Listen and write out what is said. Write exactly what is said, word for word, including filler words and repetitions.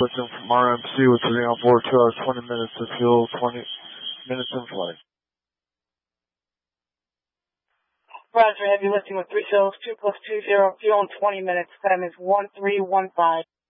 switching from R M C with three on board, two hours, twenty minutes to fuel, twenty minutes in flight. Roger, heavy lifting with three shells, two plus two, zero, fuel in twenty minutes. Time is one three one five.